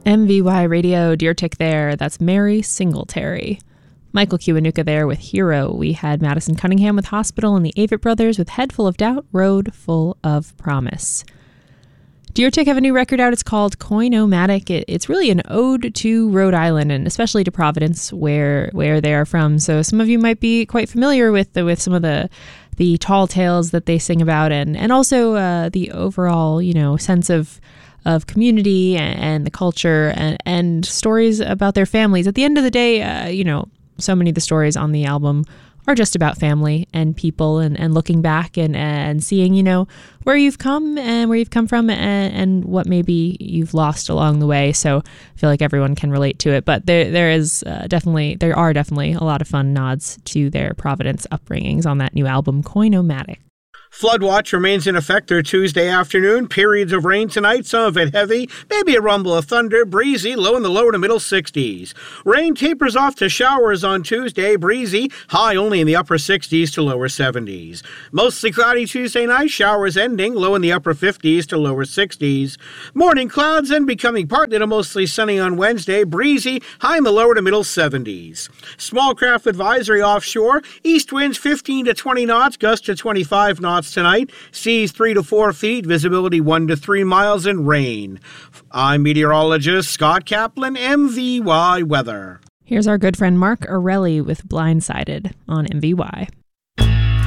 MVY Radio, Deer Tick there. That's Mary Singletary. Michael Kiwanuka there with Hero. We had Madison Cunningham with Hospital and the Avett Brothers with Head Full of Doubt, Road Full of Promise. Deer Tick have a new record out. It's called Coin-O-Matic. It's really an ode to Rhode Island and especially to Providence, where they are from. So some of you might be quite familiar with some of the tall tales that they sing about, and also the overall sense of community and the culture and stories about their families. At the end of the day, so many of the stories on the album are just about family and people and looking back and seeing, where you've come and where you've come from and what maybe you've lost along the way. So I feel like everyone can relate to it. But there are definitely a lot of fun nods to their Providence upbringings on that new album, Coin-O-Matic. Flood watch remains in effect through Tuesday afternoon. Periods of rain tonight, some of it heavy, maybe a rumble of thunder, breezy, low in the lower to middle 60s. Rain tapers off to showers on Tuesday, breezy, high only in the upper 60s to lower 70s. Mostly cloudy Tuesday night, showers ending, low in the upper 50s to lower 60s. Morning clouds and becoming partly to mostly sunny on Wednesday, breezy, high in the lower to middle 70s. Small craft advisory offshore, east winds 15 to 20 knots, gusts to 25 knots tonight, seas 3 to 4 feet, visibility 1 to 3 miles, and rain. I'm meteorologist Scott Kaplan, MVY Weather. Here's our good friend Mark Arelli with Blindsided on MVY.